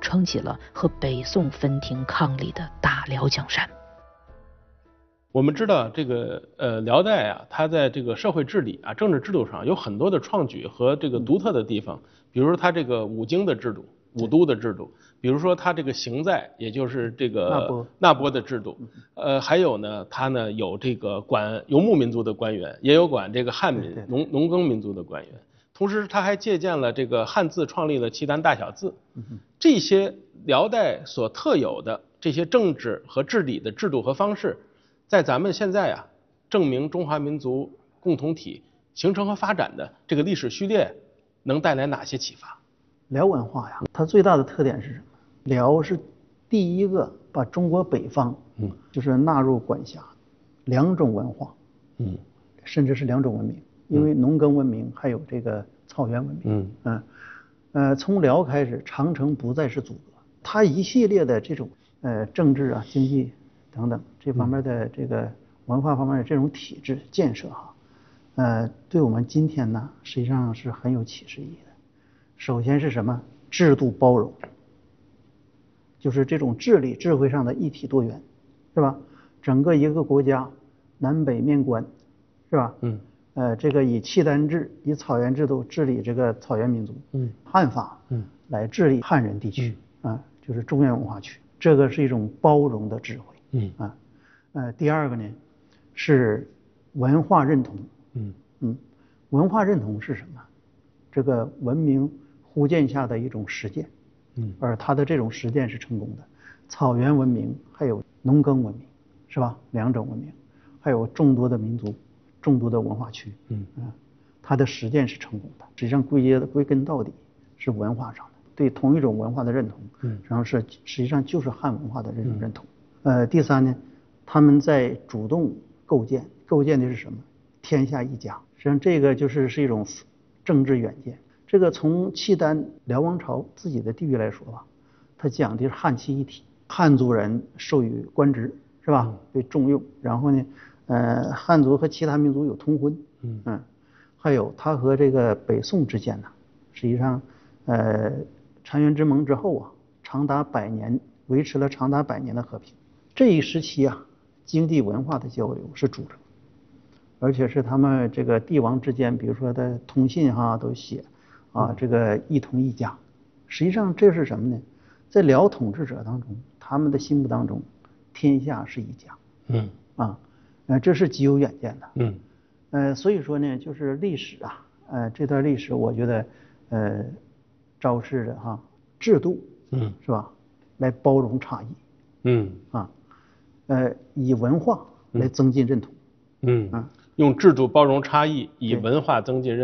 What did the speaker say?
撑起了和北宋分庭抗礼的大辽江山。 我们知道这个辽代啊，它在这个社会治理啊、政治制度上有很多的创举和这个独特的地方，比如说它这个五经的制度、五都的制度，比如说它这个刑在，也就是这个纳拨的制度，还有呢，它呢有这个管游牧民族的官员，也有管这个汉民农耕民族的官员，同时它还借鉴了这个汉字，创立了契丹大小字，这些辽代所特有的这些政治和治理的制度和方式。在咱们现在啊，证明中华民族共同体形成和发展的这个历史序列，能带来哪些启发？ 辽文化呀，它最大的特点是什么？辽是第一个把中国北方，就是纳入管辖，两种文化，甚至是两种文明，因为农耕文明还有这个草原文明，从辽开始，长城不再是阻隔，它一系列的这种政治啊、经济等等这方面的这个文化方面的这种体制建设哈，对我们今天呢实际上是很有启示意义的。首先是什么？制度包容，就是这种治理智慧上的一体多元，是吧？整个一个国家南北面关，是吧？这个以契丹制、以草原制度治理这个草原民族，汉法，来治理汉人地区，就是中原文化区，这个是一种包容的智慧。第二个呢是文化认同，文化认同是什么？这个文明忽见下的一种实践，而它的这种实践是成功的。草原文明还有农耕文明，是吧？两种文明，还有众多的民族、众多的文化区，它的实践是成功的。实际上归根到底是文化上的对同一种文化的认同，然后实际上就是汉文化的这种认同。第三呢，他们在主动构建的是什么？天下一家。实际上这个是一种政治远见。这个从契丹辽王朝自己的地域来说吧，它讲的是汉契一体，汉族人授予官职，是吧？被重用。然后呢，汉族和其他民族有通婚，还有他和这个北宋之间呢，实际上，澶渊之盟之后啊，维持了长达100年的和平。这一时期啊，经济文化的交流是主流，而且是他们这个帝王之间，比如说的通信都写这个一统一家。实际上这是什么呢？在辽统治者当中，他们的心目当中，天下是一家，这是极有远见的。所以说呢，就是历史啊，这段历史我觉得昭示着制度，是吧？来包容差异，以文化来增进认同， 用制度包容差异，以文化增进认同。